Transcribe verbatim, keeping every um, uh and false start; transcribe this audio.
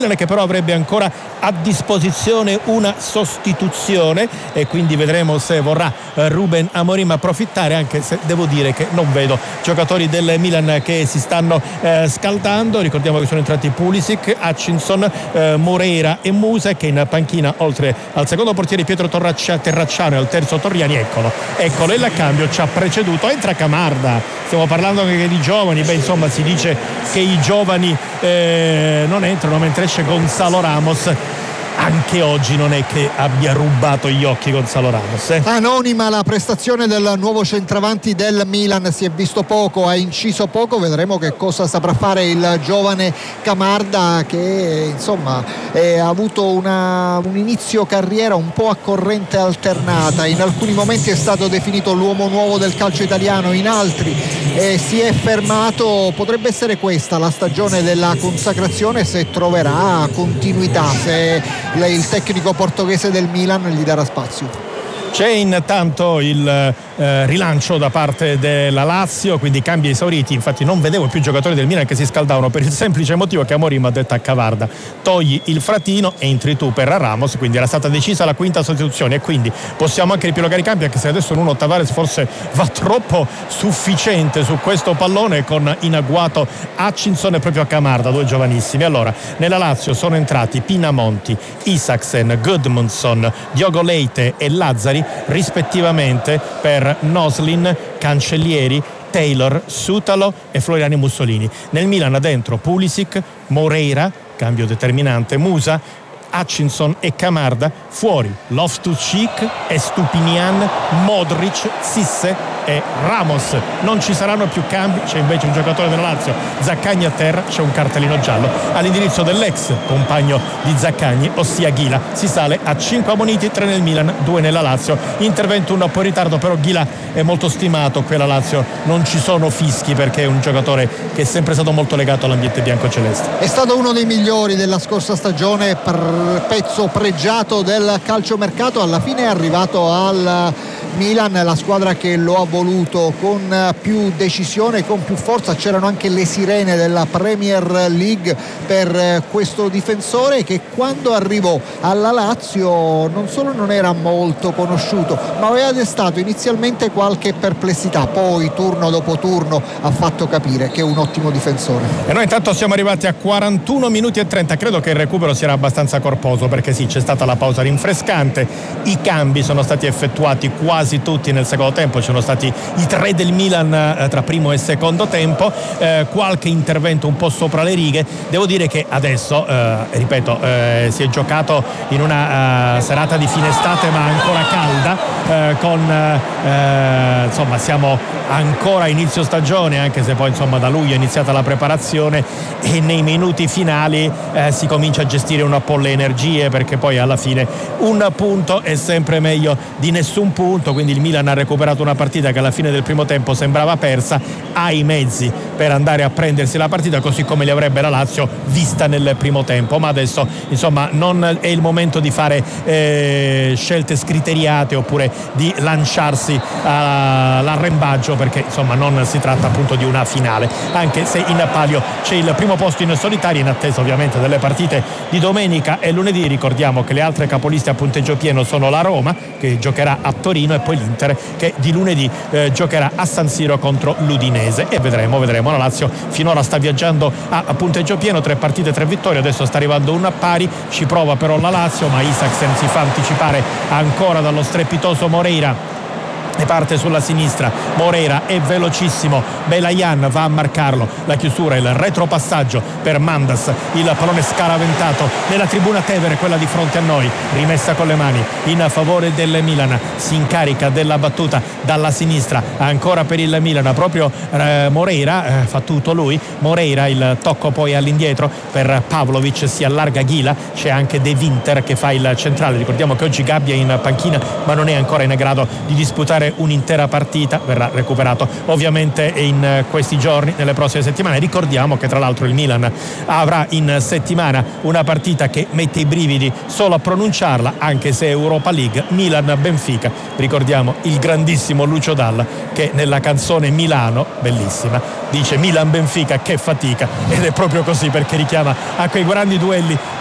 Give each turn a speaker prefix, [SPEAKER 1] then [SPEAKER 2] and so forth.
[SPEAKER 1] che però avrebbe ancora a disposizione una sostituzione e quindi vedremo se vorrà Ruben Amorim approfittare, anche se devo dire che non vedo giocatori del Milan che si stanno eh, scaldando. Ricordiamo che sono entrati Pulisic, Hutchinson, eh, Moreira e Musa, che in panchina oltre al secondo portiere Pietro Torraccia, Terracciano e al terzo Torriani. Eccolo, eccolo, il cambio ci ha preceduto, entra Camarda. Stiamo parlando anche di giovani, beh insomma si dice che i giovani eh, non entrano, mentre esce Gonzalo Ramos. Anche oggi non è che abbia rubato gli occhi Gonzalo Ramos. Eh?
[SPEAKER 2] Anonima la prestazione del nuovo centravanti del Milan, si è visto poco, ha inciso poco, vedremo che cosa saprà fare il giovane Camarda, che insomma eh, ha avuto una, un inizio carriera un po' a corrente alternata. In alcuni momenti è stato definito l'uomo nuovo del calcio italiano, in altri eh, si è fermato. Potrebbe essere questa la stagione della consacrazione, se troverà continuità, se il tecnico portoghese del Milan gli darà spazio.
[SPEAKER 1] C'è intanto il eh, rilancio da parte della Lazio, quindi cambi esauriti. Infatti non vedevo più giocatori del Milan che si scaldavano, per il semplice motivo che Amorim ha detto a Cavarda: togli il fratino, entri tu per Ramos. Quindi era stata decisa la quinta sostituzione e quindi possiamo anche ripilogare i campi, anche se adesso Nuno Tavares forse va troppo sufficiente su questo pallone, con in agguato Hutchinson e proprio a Camarda, due giovanissimi. Allora nella Lazio sono entrati Pinamonti, Isaksen, Gudmundsson, Diogo Leite e Lazzari, rispettivamente per Noslin, Cancellieri, Taylor, Sutalo e Floriani Mussolini. Nel Milan dentro Pulisic, Moreira, cambio determinante, Musa, Hutchinson e Camarda. Fuori Loftus-Cheek, Estupinian, Modric, Sisse e Ramos. Non ci saranno più cambi, c'è invece un giocatore della Lazio, Zaccagni, a terra, c'è un cartellino giallo all'indirizzo dell'ex compagno di Zaccagni, ossia Ghila. Si sale a cinque ammoniti, tre nel Milan, due nella Lazio. Intervento un po' in ritardo, però Ghila è molto stimato qui alla Lazio, non ci sono fischi perché è un giocatore che è sempre stato molto legato all'ambiente biancoceleste.
[SPEAKER 2] È stato uno dei migliori della scorsa stagione, per pezzo pregiato del calciomercato. Alla fine è arrivato al Milan, la squadra che lo ha voluto con più decisione, con più forza. C'erano anche le sirene della Premier League per questo difensore, che quando arrivò alla Lazio non solo non era molto conosciuto, ma aveva destato inizialmente qualche perplessità, poi turno dopo turno ha fatto capire che è un ottimo difensore.
[SPEAKER 1] E noi intanto siamo arrivati a quarantuno minuti e trenta. Credo che il recupero sia abbastanza corposo, perché sì, c'è stata la pausa rinfrescante, i cambi sono stati effettuati quasi tutti nel secondo tempo, ci sono stati i tre del Milan eh, tra primo e secondo tempo, eh, qualche intervento un po' sopra le righe. Devo dire che adesso eh, ripeto eh, si è giocato in una uh, serata di fine estate ma ancora calda, eh, con eh, insomma siamo ancora a inizio stagione, anche se poi insomma da luglio è iniziata la preparazione, e nei minuti finali eh, si comincia a gestire un po' le energie, perché poi alla fine un punto è sempre meglio di nessun punto. Quindi il Milan ha recuperato una partita che alla fine del primo tempo sembrava persa, ha i mezzi per andare a prendersi la partita così come li avrebbe la Lazio vista nel primo tempo, ma adesso insomma non è il momento di fare eh, scelte scriteriate oppure di lanciarsi all'arrembaggio, perché insomma non si tratta appunto di una finale, anche se in palio c'è il primo posto in solitaria, in attesa ovviamente delle partite di domenica e lunedì. Ricordiamo che le altre capoliste a punteggio pieno sono la Roma, che giocherà a Torino, e poi l'Inter, che di lunedì eh, giocherà a San Siro contro l'Udinese, e vedremo, vedremo. La Lazio finora sta viaggiando a, a punteggio pieno, tre partite, tre vittorie, adesso sta arrivando un pari, ci prova però la Lazio, ma Isaksen si fa anticipare ancora dallo strepitoso Moreira. E parte sulla sinistra, Moreira è velocissimo, Belayan va a marcarlo, la chiusura, il retropassaggio per Mandas, il pallone scaraventato nella tribuna Tevere, quella di fronte a noi, rimessa con le mani in favore del Milan, si incarica della battuta dalla sinistra, ancora per il Milan, proprio eh, Moreira, eh, fa tutto lui, Moreira, il tocco poi all'indietro per Pavlovic, si allarga Ghila, c'è anche De Winter che fa il centrale. Ricordiamo che oggi Gabbia è in panchina ma non è ancora in grado di disputare giocare un'intera partita, verrà recuperato ovviamente in questi giorni, nelle prossime settimane. Ricordiamo che tra l'altro il Milan avrà in settimana una partita che mette i brividi solo a pronunciarla, anche se Europa League, Milan-Benfica. Ricordiamo il grandissimo Lucio Dalla che nella canzone Milano, bellissima, dice Milan-Benfica che fatica, ed è proprio così, perché richiama a quei grandi duelli